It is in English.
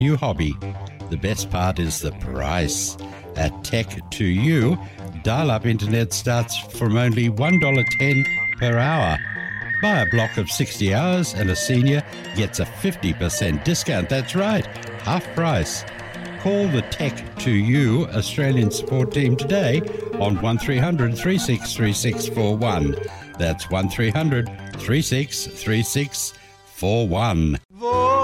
new hobby. The best part is the price. At Tech2U, dial-up internet starts from only $1.10 per hour. Buy a block of 60 hours and a senior gets a 50% discount. That's right, half price. Call the Tech2U Australian support team today on 1300 363641. That's 1300 363641.